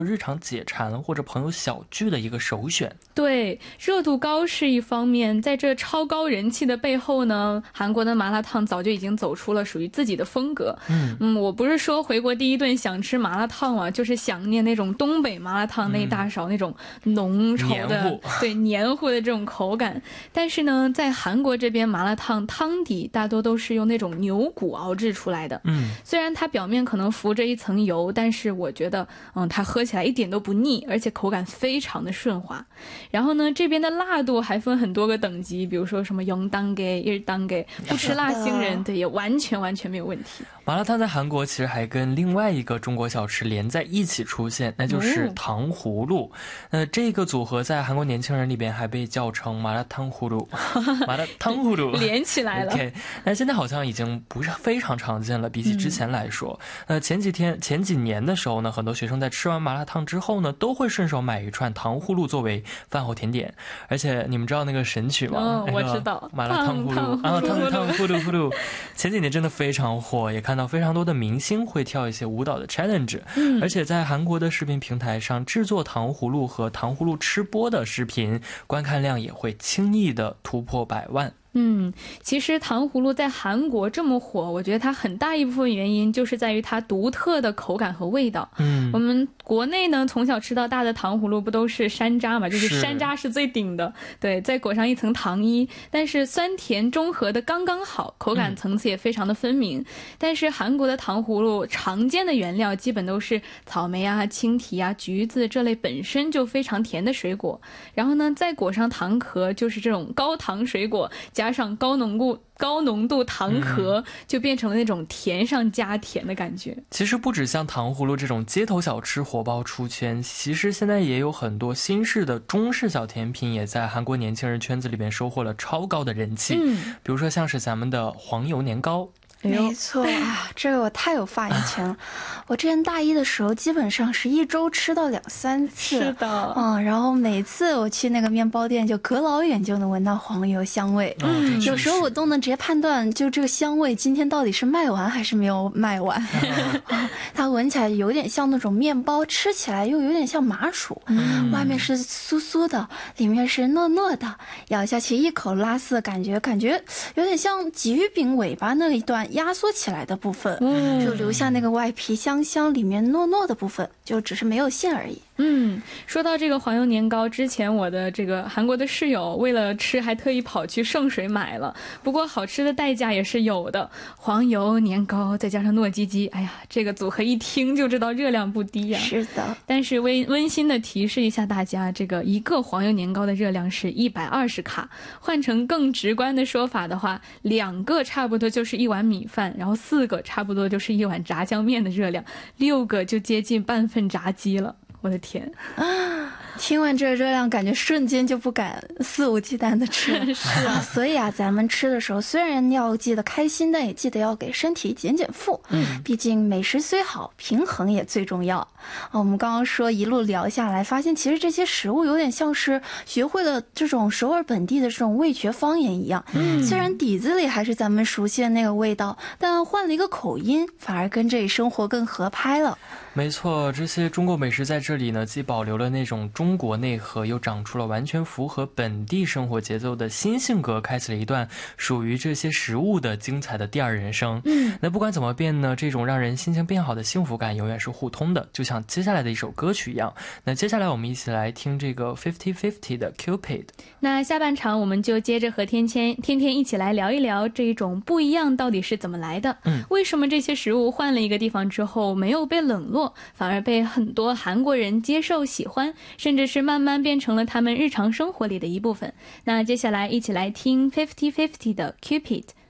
日常解馋或者朋友小聚的一个首选。 对，热度高是一方面，在这超高人气的背后呢，韩国的麻辣烫早就已经走出了属于自己的风格。我不是说回国第一顿想吃麻辣烫了，就是想念那种东北麻辣烫那一大勺那种浓稠的对黏糊的这种口感。但是呢，在韩国这边麻辣烫汤底大多都是用那种牛骨熬制出来的。虽然它表面可能浮着一层油，但是我觉得它喝起来一点都不腻，而且口感非常的顺滑。然后呢，这边的辣度还分很多个等级，比如说什么영단계、1단계，不吃辣星人对也完全没有问题。 麻辣烫在韩国其实还跟另外一个中国小吃连在一起出现，那就是糖葫芦。这个组合在韩国年轻人里边还被叫成麻辣烫葫芦，麻辣烫葫芦连起来了。 OK， 但现在好像已经不是非常常见了，比起之前来说。前几年的时候呢，很多学生在吃完麻辣烫之后呢，都会顺手买一串糖葫芦作为饭后甜点。而且你们知道那个神曲吗？ 我知道， 麻辣烫葫芦啊，烫葫芦葫芦。前几年真的非常火，也看到非常多的明星会跳一些舞蹈的 challenge。而且在韩国的视频平台上，制作糖葫芦和糖葫芦吃播的视频观看量也会轻易的突破100万。 其实糖葫芦在韩国这么火，我觉得它很大一部分原因就是在于它独特的口感和味道。我们国内呢从小吃到大的糖葫芦不都是山楂嘛，就是山楂是最顶的，对，再裹上一层糖衣，但是酸甜中和的刚刚好，口感层次也非常的分明。但是韩国的糖葫芦常见的原料基本都是草莓啊、青提啊、橘子这类本身就非常甜的水果，然后呢再裹上糖壳，就是这种高糖水果加上高浓度糖壳，就变成了那种甜上加甜的感觉。 其实不止像糖葫芦这种街头小吃火爆出圈，其实现在也有很多新式的中式小甜品也在韩国年轻人圈子里面收获了超高的人气。比如说像是咱们的黄油年糕。 没错啊，这个我太有发言权了。我之前大一的时候基本上是一周吃到2-3次。 是的， 然后每次我去那个面包店，就隔老远就能闻到黄油香味。有时候我都能直接判断，就这个香味今天到底是卖完还是没有卖完。它闻起来有点像那种面包，吃起来又有点像麻薯，外面是酥酥的，里面是糯糯的，咬下去一口拉丝的感觉有点像鲫鱼饼尾巴那一段压缩起来的部分，就留下那个外皮香香，里面糯糯的部分，就只是没有馅而已。 说到这个黄油年糕，之前我的这个韩国的室友为了吃还特意跑去圣水买了，不过好吃的代价也是有的。黄油年糕再加上糯叽叽，哎呀，这个组合一听就知道热量不低呀。 是的， 但是温馨的提示一下大家，这个一个黄油年糕的热量是120卡，换成更直观的说法的话，2个差不多就是1碗米饭，然后4个差不多就是1碗炸酱面的热量，6个就接近半份炸鸡了。我的天啊！听完这个热量，感觉瞬间就不敢肆无忌惮的吃。 是啊， 所以啊，咱们吃的时候虽然要记得开心，但也记得要给身体减负。毕竟美食虽好，平衡也最重要。我们刚刚说一路聊下来，发现其实这些食物有点像是学会了这种首尔本地的这种味觉方言一样。虽然底子里还是咱们熟悉的那个味道，但换了一个口音，反而跟这里生活更合拍了。 没错，这些中国美食在这里呢，既保留了那种中国内核，又长出了完全符合本地生活节奏的新性格，开启了一段属于这些食物的精彩的第二人生。那不管怎么变呢，这种让人心情变好的幸福感永远是互通的，就像接下来的一首歌曲一样。那接下来我们一起来听这个 50-50的 Cupid。 那下半场我们就接着和天天一起来聊一聊这一种不一样到底是怎么来的。为什么这些食物换了一个地方之后没有被冷落，反而被很多韩国人接受喜欢，甚至是慢慢变成了他们日常生活里的一部分。那接下来一起来听50-50的 Cupid。